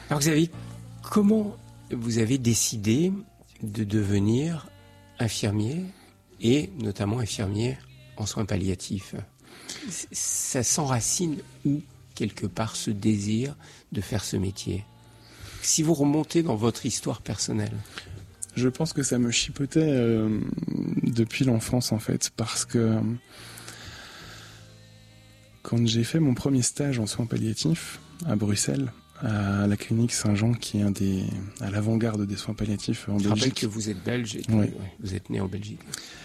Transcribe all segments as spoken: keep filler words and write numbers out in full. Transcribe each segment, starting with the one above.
Alors Xavier, comment vous avez décidé de devenir infirmier et notamment infirmier en soins palliatifs? Ça s'enracine où, quelque part, ce désir de faire ce métier? Si vous remontez dans votre histoire personnelle. Je pense que ça me chipotait euh, depuis l'enfance, en fait, parce que quand j'ai fait mon premier stage en soins palliatifs à Bruxelles, à la clinique Saint-Jean, qui est un des, à l'avant-garde des soins palliatifs en Je Belgique. rappelle que vous êtes belge et que Oui. vous êtes né en Belgique.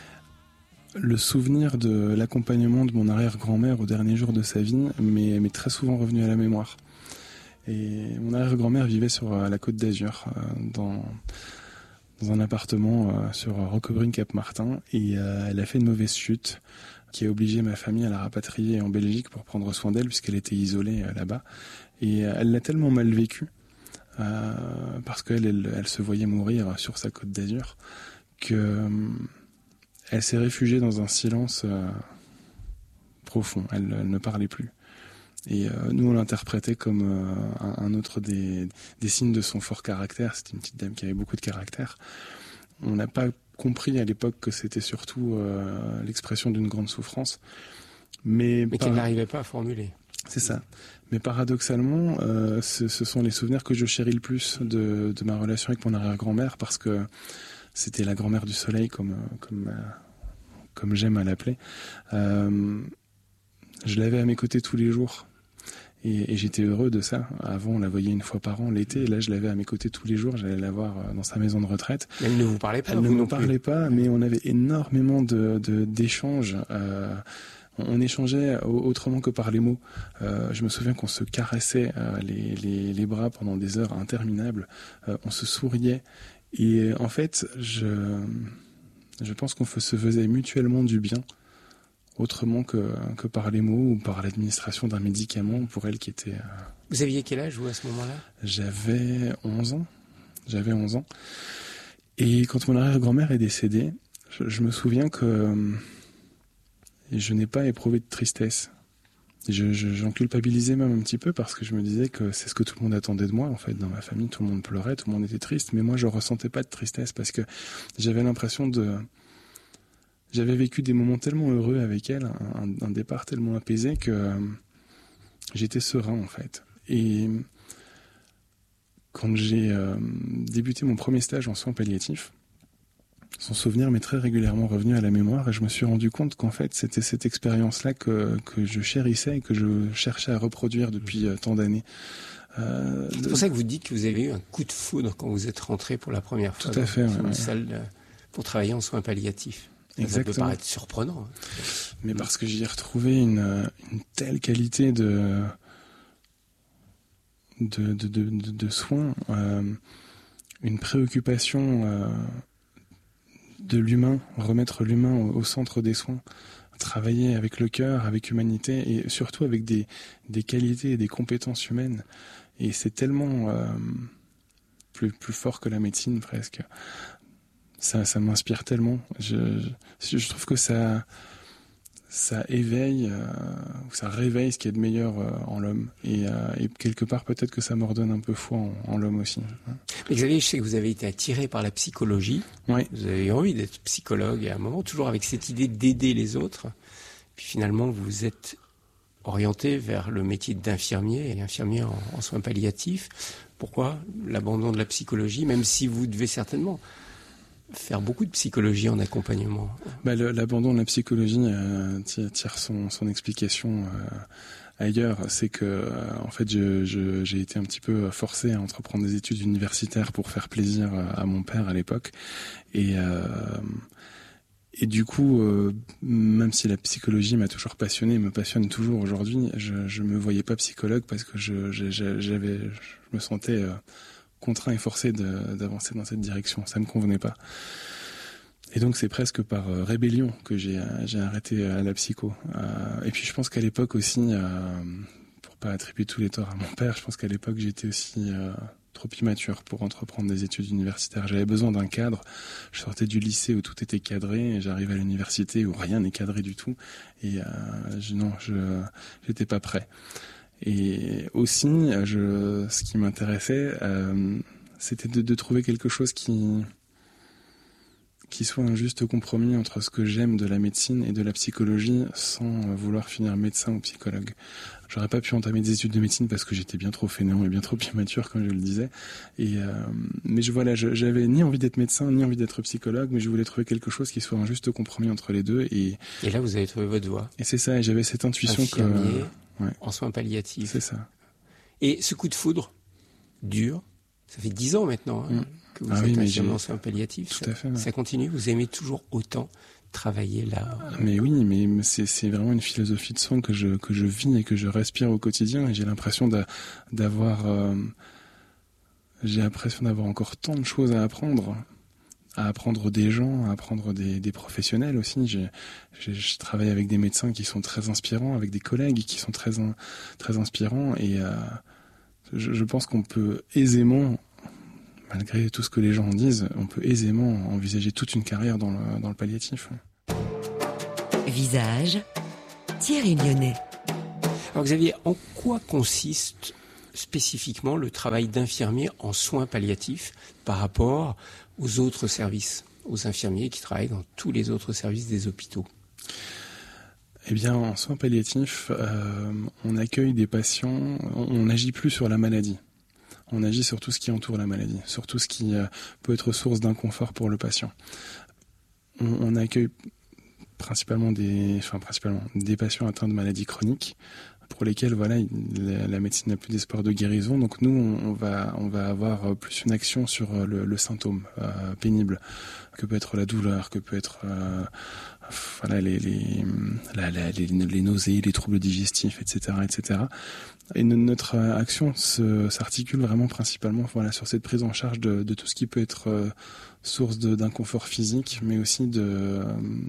Le souvenir de l'accompagnement de mon arrière-grand-mère au dernier jour de sa vie m'est, m'est très souvent revenu à la mémoire. Et mon arrière-grand-mère vivait sur la Côte d'Azur, dans, dans un appartement sur Roquebrune-Cap-Martin, et elle a fait une mauvaise chute qui a obligé ma famille à la rapatrier en Belgique pour prendre soin d'elle puisqu'elle était isolée là-bas. Et elle l'a tellement mal vécu, euh, parce qu'elle elle, elle se voyait mourir sur sa Côte d'Azur, que euh, elle s'est réfugiée dans un silence euh, profond. Elle, elle ne parlait plus. Et euh, nous, on l'interprétait comme euh, un, un autre des, des signes de son fort caractère. C'était une petite dame qui avait beaucoup de caractère. On n'a pas compris à l'époque que c'était surtout euh, l'expression d'une grande souffrance. Mais, Mais par... qu'elle n'arrivait pas à formuler. C'est ça. Mais paradoxalement, euh, ce, ce sont les souvenirs que je chéris le plus de, de ma relation avec mon arrière-grand-mère, parce que c'était la grand-mère du soleil, comme, comme, euh, comme j'aime à l'appeler. Euh, je l'avais à mes côtés tous les jours. Et, et j'étais heureux de ça. Avant, on la voyait une fois par an l'été, et là, je l'avais à mes côtés tous les jours. J'allais la voir dans sa maison de retraite. Elle ne vous parlait pas. Elle ne me parlait pas, mais on avait énormément de, de, d'échanges. Euh, on échangeait autrement que par les mots. Euh, je me souviens qu'on se caressait euh, les, les, les bras pendant des heures interminables. Euh, on se souriait. Et en fait, je, je pense qu'on se faisait mutuellement du bien, autrement que, que par les mots ou par l'administration d'un médicament pour elle qui était... Euh... Vous aviez quel âge, vous, à ce moment-là? J'avais onze ans. J'avais onze ans. Et quand mon arrière-grand-mère est décédée, je, je me souviens que je n'ai pas éprouvé de tristesse. Je, je, j'en culpabilisais même un petit peu parce que je me disais que c'est ce que tout le monde attendait de moi. En fait, dans ma famille, tout le monde pleurait, tout le monde était triste. Mais moi, je ressentais pas de tristesse parce que j'avais l'impression de... J'avais vécu des moments tellement heureux avec elle, un, un départ tellement apaisé que euh, j'étais serein, en fait. Et quand j'ai euh, débuté mon premier stage en soins palliatifs, son souvenir m'est très régulièrement revenu à la mémoire et je me suis rendu compte qu'en fait, c'était cette expérience-là que, que je chérissais et que je cherchais à reproduire depuis euh, tant d'années. Euh, c'est pour ça que vous dites que vous avez eu un coup de foudre quand vous êtes rentré pour la première fois tout à fait, dans ouais, une ouais. salle de, pour travailler en soins palliatifs. Exactement. Ça peut paraître surprenant. Mais parce que j'y ai retrouvé une, une telle qualité de, de, de, de, de, de soins, euh, une préoccupation euh, de l'humain, remettre l'humain au, au centre des soins, travailler avec le cœur, avec humanité et surtout avec des, des qualités et des compétences humaines. Et c'est tellement euh, plus, plus fort que la médecine presque. Ça, ça m'inspire tellement. Je, je, je trouve que ça, ça éveille, euh, ça réveille ce qu'il y a de meilleur euh, en l'homme. Et, euh, et quelque part, peut-être que ça me redonne un peu foi en, en l'homme aussi. Mais Xavier, je sais que vous avez été attiré par la psychologie. Oui. Vous avez eu envie d'être psychologue à un moment, toujours avec cette idée d'aider les autres. Puis finalement, vous vous êtes orienté vers le métier d'infirmier et infirmier en, en soins palliatifs. Pourquoi l'abandon de la psychologie, même si vous devez certainement faire beaucoup de psychologie en accompagnement? Bah, le, l'abandon de la psychologie euh, tire son, son explication euh, ailleurs. C'est que euh, en fait, je, je, j'ai été un petit peu forcé à entreprendre des études universitaires pour faire plaisir à mon père à l'époque. Et euh, et du coup, euh, même si la psychologie m'a toujours passionné, me passionne toujours aujourd'hui, je je me voyais pas psychologue parce que je, je j'avais, je me sentais euh, contraint et forcé de, d'avancer dans cette direction. Ça me convenait pas. Et donc c'est presque par euh, rébellion que j'ai, j'ai arrêté euh, la psycho. Euh, et puis je pense qu'à l'époque aussi, euh, pour pas attribuer tous les torts à mon père, je pense qu'à l'époque j'étais aussi euh, trop immature pour entreprendre des études universitaires. J'avais besoin d'un cadre. Je sortais du lycée où tout était cadré et j'arrivais à l'université où rien n'est cadré du tout. Et euh, je, non, je j'étais pas prêt. Et aussi, je, ce qui m'intéressait, euh, c'était de, de trouver quelque chose qui, qui soit un juste compromis entre ce que j'aime de la médecine et de la psychologie sans vouloir finir médecin ou psychologue. J'aurais pas pu entamer des études de médecine parce que j'étais bien trop fainéant et bien trop immature, comme je le disais. Et euh, mais je voilà, je, j'avais ni envie d'être médecin ni envie d'être psychologue, mais je voulais trouver quelque chose qui soit un juste compromis entre les deux. Et, et là, vous avez trouvé votre voie. Et c'est ça. Et j'avais cette intuition Infirmier, que ouais. en soins palliatifs. C'est ça. Et ce coup de foudre dur, ça fait dix ans maintenant. Hein, mmh. que vous ah êtes oui, infirmier en soins palliatifs. Tout ça, à fait. Ouais. Ça continue. Vous aimez toujours autant travailler là. Mais oui, mais c'est, c'est vraiment une philosophie de soins que je que je vis et que je respire au quotidien. Et j'ai l'impression de, d'avoir, euh, j'ai l'impression d'avoir encore tant de choses à apprendre, à apprendre des gens, à apprendre des, des professionnels aussi. J'ai, j'ai, je travaille avec des médecins qui sont très inspirants, avec des collègues qui sont très très inspirants. Et euh, je, je pense qu'on peut aisément, malgré tout ce que les gens en disent, on peut aisément envisager toute une carrière dans le, dans le palliatif. Visage, Thierry Lyonnais. Alors Xavier, en quoi consiste spécifiquement le travail d'infirmier en soins palliatifs par rapport aux autres services, aux infirmiers qui travaillent dans tous les autres services des hôpitaux ? Eh bien, en soins palliatifs, euh, on accueille des patients, on n'agit plus sur la maladie. On agit sur tout ce qui entoure la maladie, sur tout ce qui euh, peut être source d'inconfort pour le patient. On, on accueille principalement des, enfin principalement des patients atteints de maladies chroniques, pour lesquels voilà la, la médecine n'a plus d'espoir de guérison. Donc nous, on, on va on va avoir plus une action sur le, le symptôme euh, pénible, que peut être la douleur, que peut être euh, voilà les les, la, la, les les nausées, les troubles digestifs, et cetera, et cetera. Et notre action se, s'articule vraiment principalement voilà, sur cette prise en charge de, de tout ce qui peut être euh, source de, d'inconfort physique, mais aussi de,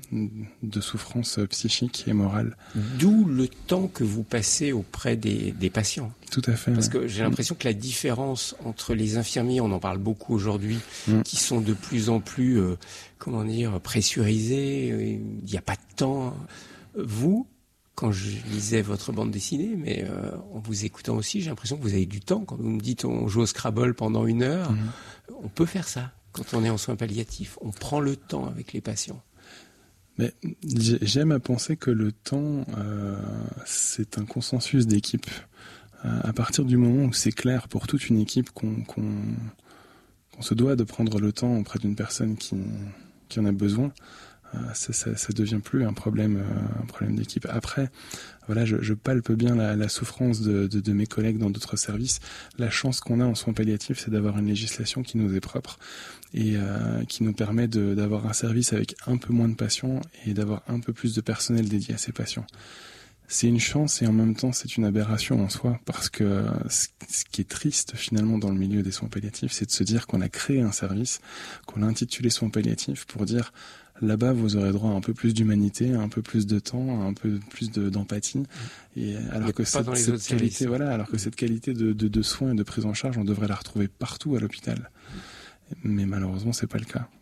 de souffrance psychique et morale. D'où le temps que vous passez auprès des, des patients. Tout à fait. Parce ouais. que j'ai l'impression que la différence entre les infirmiers, on en parle beaucoup aujourd'hui, mmh. qui sont de plus en plus, euh, comment dire, pressurisés, il n'y a pas de temps. Vous, quand je lisais votre bande dessinée, mais euh, en vous écoutant aussi, j'ai l'impression que vous avez du temps. Quand vous me dites on joue au Scrabble pendant une heure, mmh. on peut faire ça quand on est en soins palliatifs. On prend le temps avec les patients. Mais j'aime à penser que le temps, euh, c'est un consensus d'équipe. Euh, à partir du moment où c'est clair pour toute une équipe qu'on, qu'on, qu'on se doit de prendre le temps auprès d'une personne qui, qui en a besoin, Euh, ça, ça, ça devient plus un problème, euh, un problème d'équipe. Après, voilà, je, je palpe bien la, la souffrance de, de, de mes collègues dans d'autres services. La chance qu'on a en soins palliatifs, c'est d'avoir une législation qui nous est propre et euh, qui nous permet de, d'avoir un service avec un peu moins de patients et d'avoir un peu plus de personnel dédié à ces patients. C'est une chance et en même temps c'est une aberration en soi, parce que ce qui est triste finalement dans le milieu des soins palliatifs, c'est de se dire qu'on a créé un service, qu'on a intitulé soins palliatifs pour dire là-bas vous aurez droit à un peu plus d'humanité, un peu plus de temps, un peu plus de, d'empathie, et alors que cette, cette qualité, voilà, alors que cette qualité de, de, de soins et de prise en charge, on devrait la retrouver partout à l'hôpital. Mais malheureusement c'est pas le cas.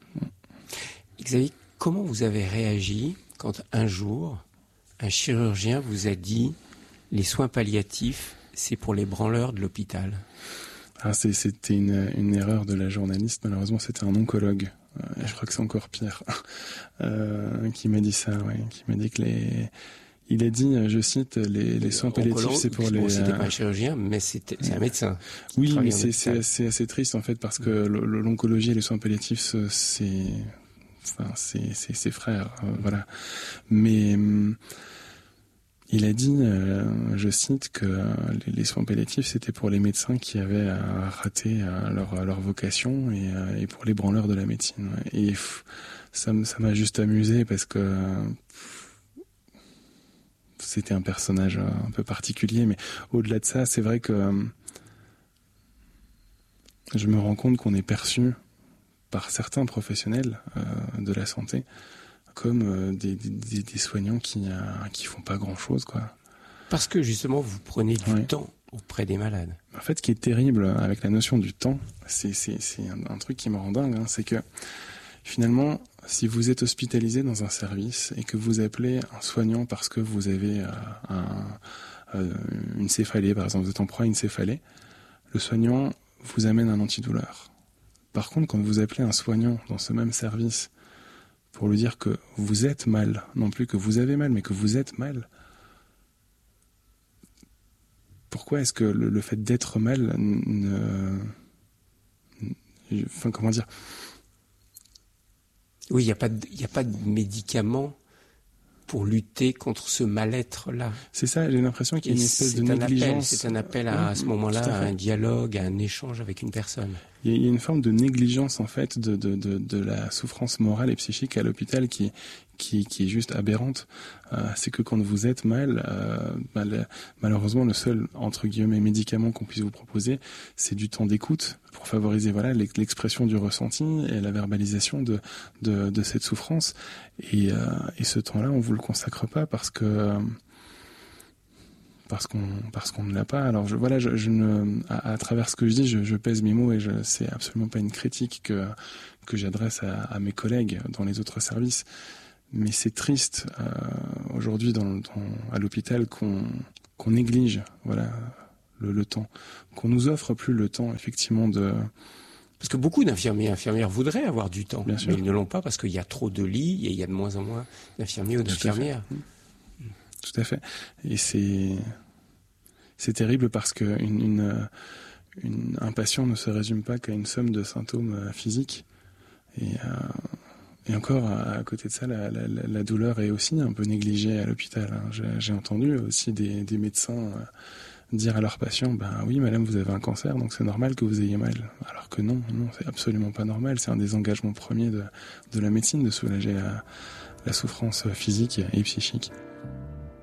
Xavier, comment vous avez réagi quand un jour un chirurgien vous a dit « les soins palliatifs, c'est pour les branleurs de l'hôpital ». Ah, c'est, c'était une, une erreur de la journaliste. Malheureusement, c'était un oncologue. Euh, je crois que c'est encore pire. euh, qui m'a dit ça, ouais. Qui m'a dit que les... Il a dit, je cite, les, les soins palliatifs, c'est pour les... Bon, c'était pas un chirurgien, mais c'était, c'est un médecin. Oui, mais c'est, c'est, assez, assez triste, en fait, parce que l'oncologie et les soins palliatifs, c'est... Enfin, c'est, c'est ses frères, euh, voilà. Mais euh, il a dit, euh, je cite, que les, les soins palliatifs c'était pour les médecins qui avaient euh, raté euh, leur, leur vocation et, euh, et pour les branleurs de la médecine. Ouais. Et pff, ça, ça m'a juste amusé parce que pff, c'était un personnage un peu particulier. Mais au-delà de ça, c'est vrai que euh, je me rends compte qu'on est perçu par certains professionnels euh, de la santé comme euh, des, des, des soignants qui euh, qui font pas grand chose, quoi. Parce que justement vous prenez du ouais. temps auprès des malades. En fait, ce qui est terrible avec la notion du temps, c'est c'est c'est un, un truc qui me rend dingue, hein, c'est que finalement, si vous êtes hospitalisé dans un service et que vous appelez un soignant parce que vous avez euh, un euh, une céphalée, par exemple, vous êtes en proie à une céphalée, le soignant vous amène un antidouleur. Par contre, quand vous appelez un soignant dans ce même service pour lui dire que vous êtes mal, non plus que vous avez mal, mais que vous êtes mal, pourquoi est-ce que le, le fait d'être mal ne... Enfin, comment dire ? Oui, il n'y a pas de, il n'y a pas de médicament pour lutter contre ce mal-être-là. C'est ça, j'ai l'impression qu'il y a une espèce de négligence. C'est un appel à, à ce moment-là à un dialogue, à un échange avec une personne. Il y a une forme de négligence en fait de, de, de, de la souffrance morale et psychique à l'hôpital qui, qui, qui est juste aberrante. Euh, c'est que quand vous êtes mal, euh, mal, malheureusement le seul entre guillemets médicament qu'on puisse vous proposer, c'est du temps d'écoute pour favoriser voilà l'expression du ressenti et la verbalisation de, de, de cette souffrance. Et, euh, et ce temps-là, on vous le consacre pas parce que parce qu'on parce qu'on ne l'a pas. Alors je, voilà, je, je ne à, à travers ce que je dis, je, je pèse mes mots et je c'est absolument pas une critique que que j'adresse à, à mes collègues dans les autres services. Mais c'est triste euh, aujourd'hui dans, dans à l'hôpital qu'on qu'on néglige voilà le, le temps, qu'on nous offre plus le temps effectivement de. Parce que beaucoup d'infirmiers et infirmières voudraient avoir du temps, Bien sûr. mais ils ne l'ont pas parce qu'il y a trop de lits et il y a de moins en moins d'infirmiers ou d'infirmières. Tout à fait. Et c'est c'est terrible parce que une, une, une, un patient ne se résume pas qu'à une somme de symptômes physiques. Et, euh, et encore, à côté de ça, la, la, la douleur est aussi un peu négligée à l'hôpital. Hein. J'ai, j'ai entendu aussi des, des médecins dire à leurs patients, ben oui, madame, vous avez un cancer, donc c'est normal que vous ayez mal. Alors que non, non, c'est absolument pas normal. C'est un des engagements premiers de, de la médecine de soulager la, la souffrance physique et psychique.